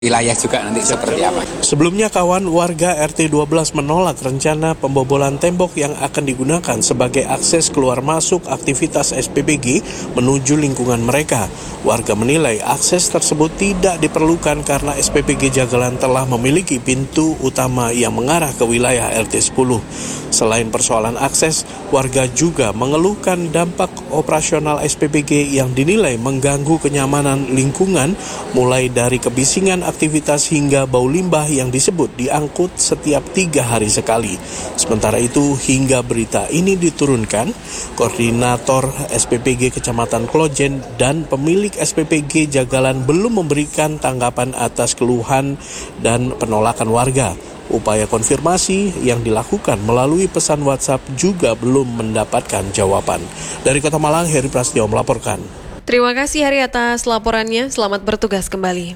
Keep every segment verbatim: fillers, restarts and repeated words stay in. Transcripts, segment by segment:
wilayah juga nanti seperti apa. Sebelumnya kawan, warga R T dua belas menolak rencana pembobolan tembok yang akan digunakan sebagai akses keluar masuk aktivitas S P B G menuju lingkungan mereka. Warga menilai akses tersebut tidak diperlukan karena S P B G Jagalan telah memiliki pintu utama yang mengarah ke wilayah R T sepuluh. Selain persoalan akses, warga juga mengeluhkan dampak operasional S P B G yang dinilai mengganggu kenyamanan lingkungan, mulai dari kebisingan aktivitas hingga bau limbah yang disebut diangkut setiap tiga hari sekali. Sementara itu, hingga berita ini diturunkan, Koordinator S P P G Kecamatan Klojen dan pemilik S P P G Jagalan belum memberikan tanggapan atas keluhan dan penolakan warga. Upaya konfirmasi yang dilakukan melalui pesan WhatsApp juga belum mendapatkan jawaban. Dari Kota Malang, Heri Prasetyo melaporkan. Terima kasih Hari atas laporannya. Selamat bertugas kembali.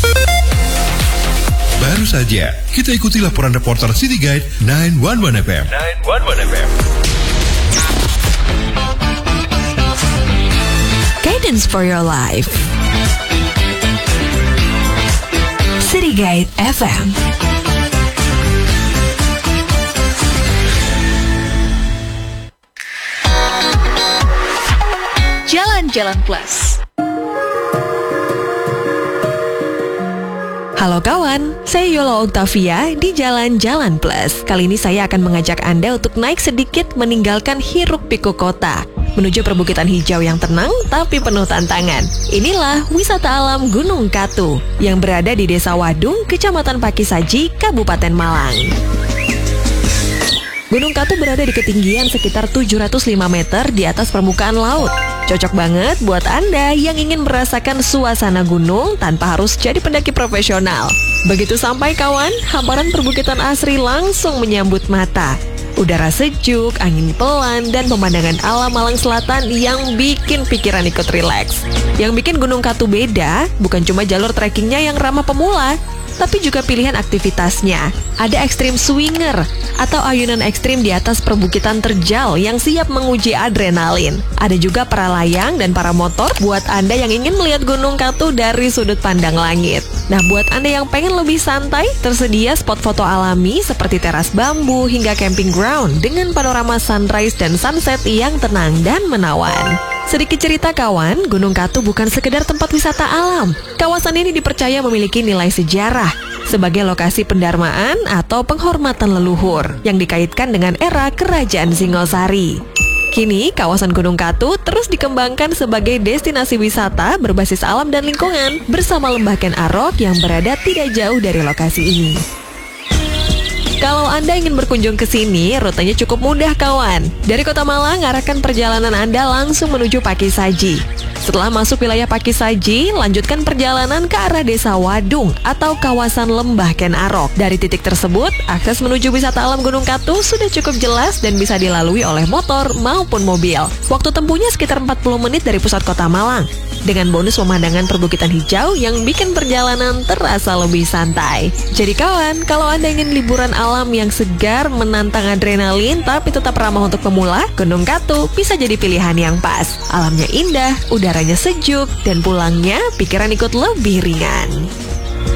Baru saja kita ikuti laporan reporter City Guide sembilan satu satu F M. sembilan satu satu F M. Guidance for your life. City Guide F M. Jalan-Jalan Plus. Halo kawan, saya Yola Octavia di Jalan-Jalan Plus. Kali ini saya akan mengajak Anda untuk naik sedikit meninggalkan hiruk-pikuk kota, menuju perbukitan hijau yang tenang tapi penuh tantangan. Inilah wisata alam Gunung Katu yang berada di Desa Wadung, Kecamatan Pakisaji, Kabupaten Malang. Gunung Katu berada di ketinggian sekitar tujuh ratus lima meter di atas permukaan laut. Cocok banget buat Anda yang ingin merasakan suasana gunung tanpa harus jadi pendaki profesional. Begitu sampai kawan, hamparan perbukitan asri langsung menyambut mata. Udara sejuk, angin pelan, dan pemandangan alam Malang Selatan yang bikin pikiran ikut rileks. Yang bikin Gunung Katu beda, bukan cuma jalur trekkingnya yang ramah pemula, tapi juga pilihan aktivitasnya. Ada ekstrim swinger atau ayunan ekstrim di atas perbukitan terjal yang siap menguji adrenalin. Ada juga para layang dan para motor buat Anda yang ingin melihat Gunung Katu dari sudut pandang langit. Nah, buat Anda yang pengen lebih santai, tersedia spot foto alami seperti teras bambu hingga camping ground dengan panorama sunrise dan sunset yang tenang dan menawan. Sedikit cerita kawan, Gunung Katu bukan sekedar tempat wisata alam. Kawasan ini dipercaya memiliki nilai sejarah sebagai lokasi pendarmaan atau penghormatan leluhur yang dikaitkan dengan era Kerajaan Singosari. Kini, kawasan Gunung Katu terus dikembangkan sebagai destinasi wisata berbasis alam dan lingkungan bersama Lembah Ken Arok yang berada tidak jauh dari lokasi ini. Kalau Anda ingin berkunjung ke sini, rutenya cukup mudah kawan. Dari Kota Malang, arahkan perjalanan Anda langsung menuju Pakisaji. Setelah masuk wilayah Pakisaji, lanjutkan perjalanan ke arah Desa Wadung atau kawasan Lembah Ken Arok. Dari titik tersebut, akses menuju wisata alam Gunung Katu sudah cukup jelas dan bisa dilalui oleh motor maupun mobil. Waktu tempuhnya sekitar empat puluh menit dari pusat Kota Malang, dengan bonus pemandangan perbukitan hijau yang bikin perjalanan terasa lebih santai. Jadi kawan, kalau Anda ingin liburan alam yang segar, menantang adrenalin, tapi tetap ramah untuk pemula, Gunung Katu bisa jadi pilihan yang pas. Alamnya indah, udaranya sejuk, dan pulangnya pikiran ikut lebih ringan.